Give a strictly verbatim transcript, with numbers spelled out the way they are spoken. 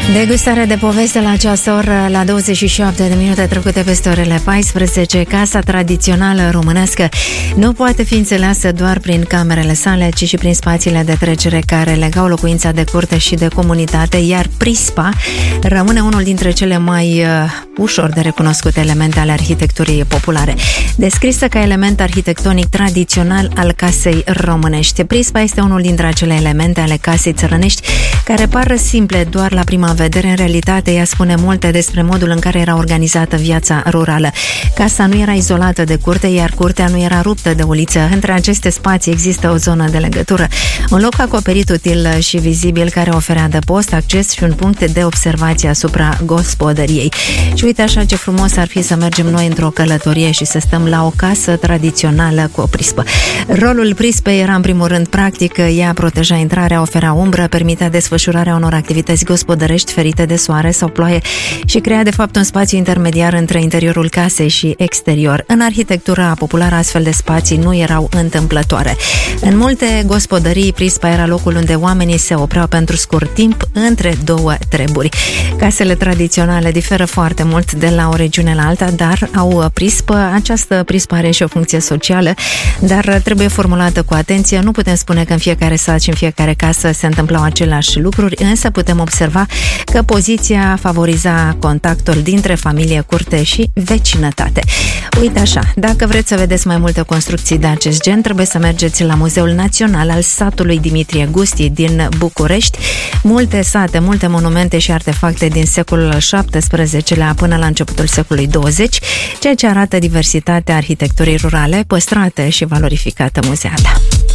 Degustare de poveste la această oră, la douăzeci și șapte de minute trecute peste orele paisprezece. Casa tradițională românească nu poate fi înțeleasă doar prin camerele sale, ci și prin spațiile de trecere care legau locuința de curte și de comunitate, iar prispa rămâne unul dintre cele mai uh, ușor de recunoscute elemente ale arhitecturii populare. Descrisă ca element arhitectonic tradițional al casei românești, prispa este unul dintre acele elemente ale casei țărănești care par simple doar la prima vedere. În realitate, ea spune multe despre modul în care era organizată viața rurală. Casa nu era izolată de curte, iar curtea nu era ruptă de uliță. Între aceste spații există o zonă de legătură, un loc acoperit util și vizibil care oferea adăpost, acces și un punct de observație asupra gospodăriei. Și uite așa ce frumos ar fi să mergem noi într-o călătorie și să stăm la o casă tradițională cu o prispă. Rolul prispei era în primul rând practic, ea proteja intrarea, oferea umbră, permitea desfășurarea unor activități gospodărești ferite de soare sau ploaie și crea de fapt un spațiu intermediar între interiorul casei și exterior. În arhitectura populară astfel de spații nu erau întâmplătoare. În multe gospodării, prispa era locul unde oamenii se opreau pentru scurt timp între două treburi. Casele tradiționale diferă foarte mult de la o regiune la alta, dar au prispă. Această prispă are și o funcție socială, dar trebuie formulată cu atenție. Nu putem spune că în fiecare sat și în fiecare casă se întâmplau aceleași lucruri, însă putem observa că poziția favoriza contactul dintre familie, curte și vecinătate. Uite așa, dacă vreți să vedeți mai multe construcții de acest gen, trebuie să mergeți la Muzeul Național al satului Dimitrie Gusti din București. Multe sate, multe monumente și artefacte din secolul al șaptesprezecelea până la începutul secolului douăzeci, ceea ce arată diversitatea arhitecturii rurale păstrată și valorificată muzeală.